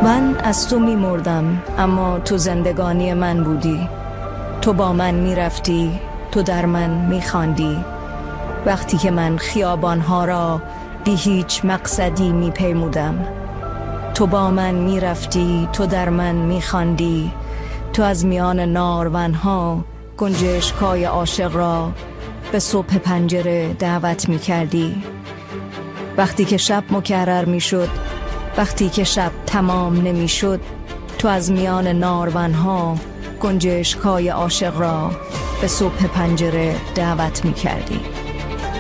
من از تو می مردم اما تو زندگانی من بودی. تو با من می رفتی، تو در من می خواندی. وقتی که من خیابانها را بی هیچ مقصدی می پیمودم، تو با من می رفتی، تو در من می خواندی. تو از میان نارونها گنجشکای عاشق را به صبح پنجره دعوت می کردی. وقتی که شب مکرر می شد، وقتی که شب تمام نمی شد، تو از میان نارونها گنجشکای عاشق را به صبح پنجره دعوت می کردی.